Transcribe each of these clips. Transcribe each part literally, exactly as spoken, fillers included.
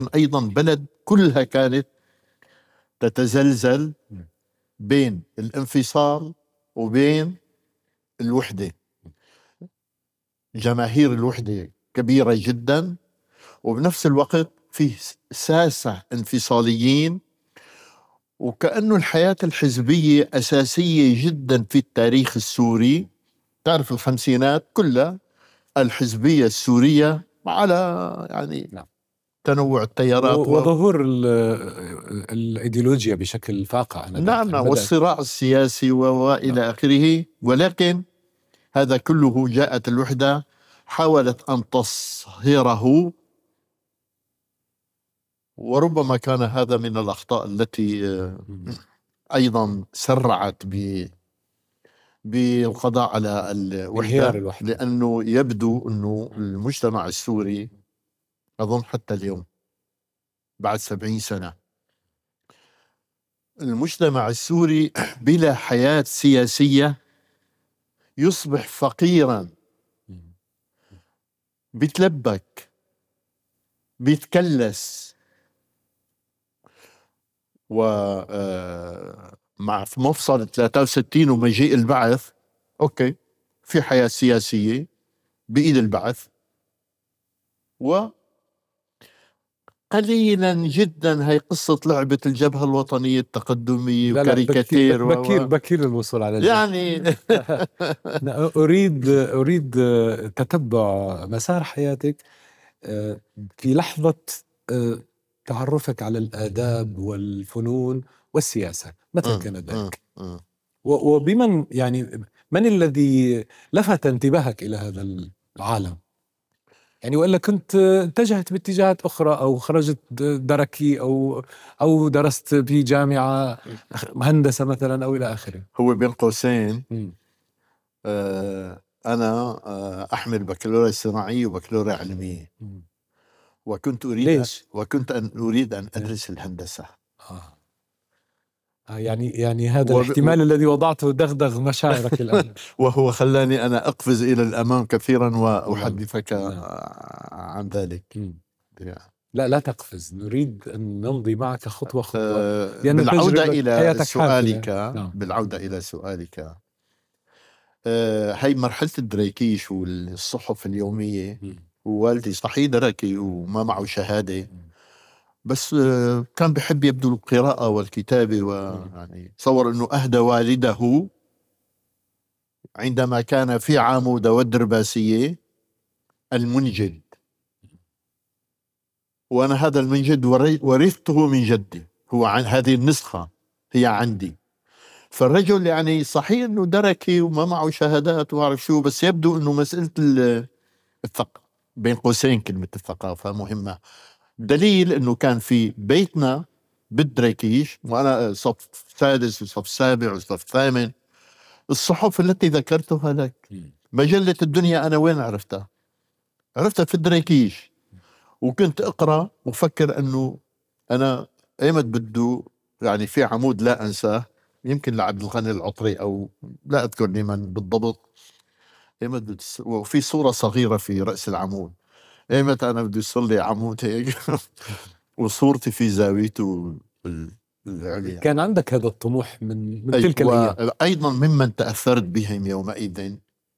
أيضا بلد كلها كانت تتزلزل بين الانفصال وبين الوحدة. جماهير الوحدة كبيرة جدا، وبنفس الوقت فيه ساسة انفصاليين، وكأنه الحياة الحزبية أساسية جدا في التاريخ السوري. تعرف الخمسينات كلها الحزبية السورية على يعني نعم. تنوع التيارات وظهور الإيديولوجيا بشكل فاقع. نعم، والصراع السياسي وإلى آخره. ولكن هذا كله جاءت الوحدة حاولت أن تصهره، وربما كان هذا من الأخطاء التي أيضا سرعت بالقضاء على الوحدة، لأنه يبدو أنه المجتمع السوري أظن حتى اليوم بعد سبعين سنة المجتمع السوري بلا حياة سياسية يصبح فقيرا، بيتلبك، بيتكلس. ومع مفصل ثلاثة وستين ومجيء البعث، أوكي، في حياة سياسية بإيد البعث، و قليلا جدا هي قصة لعبة الجبهة الوطنية التقدمية وكاريكاتير بكير, بكير بكير الوصول على الجبهة. يعني أريد أريد تتبع مسار حياتك في لحظة تعرفك على الآداب والفنون والسياسة، متى كان ذلك؟ وبمن يعني من الذي لفت انتباهك إلى هذا العالم؟ يعني وإلا كنت اتجهت باتجاهات أخرى، أو خرجت دركي، أو أو درست في جامعة هندسة مثلا أو إلى آخره. هو بين قوسين آه أنا آه أحمل بكالوريا صناعية وبكالوريا علمية. م. وكنت أريد ليش؟ وكنت أن أريد أن أدرس الهندسة. آه. يعني يعني هذا وب... الاحتمال و... الذي وضعته دغدغ مشاعرك الآن. وهو خلاني أنا أقفز إلى الأمام كثيرا وأحدثك نعم. عن ذلك. يعني. لا لا تقفز، نريد أن نمضي معك خطوة خطوة. أه بالعودة إلى سؤالك نعم. بالعودة إلى سؤالك أه هاي مرحلة الدريكيش والصحف اليومية. م. ووالدي صحيح دركي وما معه شهادة، بس كان بحب يبدو القراءة والكتابة، ويعني تصور أنه أهدى والده عندما كان في عامودة والدرباسية المنجد، وأنا هذا المنجد ورثته من جدي، هو عن هذه النسخة هي عندي. فالرجل يعني صحيح أنه دركي وما معه شهادات وعرف شو، بس يبدو أنه مسألة الثقافة بين قوسين كلمة الثقافة مهمة. دليل أنه كان في بيتنا بالدريكيش، وأنا صف سادس وصف سابع وصف ثامن، الصحف التي ذكرتها لك، مجلة الدنيا أنا وين عرفتها؟ عرفتها في الدريكيش. وكنت أقرأ وفكر أنه أنا أيمت بده يعني في عمود لا أنساه، يمكن لعبد الغني العطري أو لا أذكر لمن بالضبط، أيمت بده، وفي صورة صغيرة في رأس العمود، أيمت أنا بدي يصير لي عمود هيك وصورتي في زاويته العليا. كان عندك هذا الطموح من, من تلك الأيام. أيضا ممن تأثرت بهم يومئذ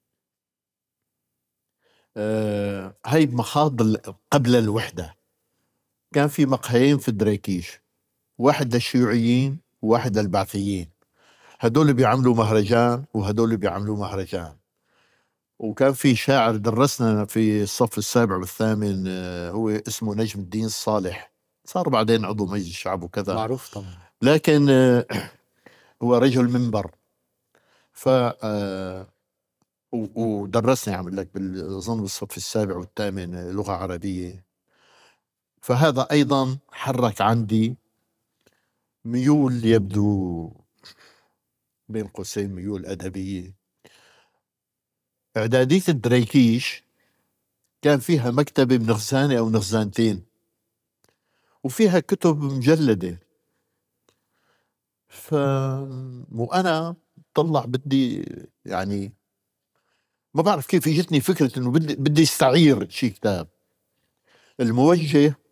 آه هاي مخاض قبل الوحدة. كان في مقهيين في الدريكيش، واحد للشيوعيين وواحد للبعثيين، هدول بيعملوا مهرجان وهدول بيعملوا مهرجان. وكان في شاعر درسنا في الصف السابع والثامن آه هو اسمه نجم الدين الصالح، صار بعدين عضو مجلس الشعب وكذا، معروف طبعا، لكن آه هو رجل منبر. ف آه ودرسني عم لك بالظن بالصف السابع والثامن لغة عربية. فهذا أيضا حرك عندي ميول يبدو بين قوسين ميول أدبية. إعدادية الدريكيش كان فيها مكتبة بنغزانة أو نغزانتين، وفيها كتب مجلدة. ف وأنا طلع بدي يعني ما بعرف كيف اجتني فكرة انه بدي بدي استعير شي كتاب. الموجه